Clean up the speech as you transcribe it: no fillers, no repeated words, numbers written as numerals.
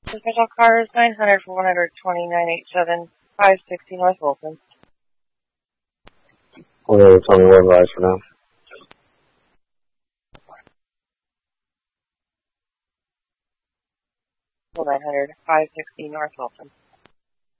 Special cars 900 400 2987 560 North Wilson. Okay, tell me what advice for now. 900 560 North Wilson.